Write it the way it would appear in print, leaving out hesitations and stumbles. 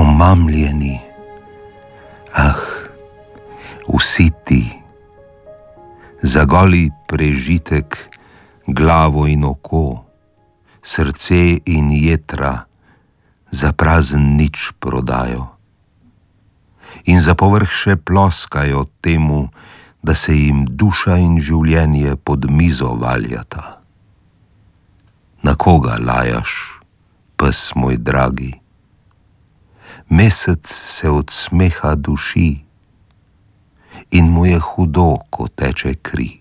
omamljeni, vsi ti, za goli prežitek, glavo in oko, srce in jetra, za prazen nič prodajo. In za povrh še ploskajo temu, da se jim duša in življenje pod mizo valjata. Na koga lajaš, pes moj dragi? Mesec se od smeha duši in mu je hudo, ko teče kri.